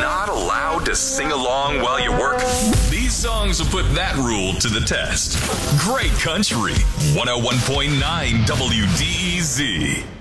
not allowed to sing along while you work? These songs will put that rule to the test. Great Country, 101.9 WDEZ.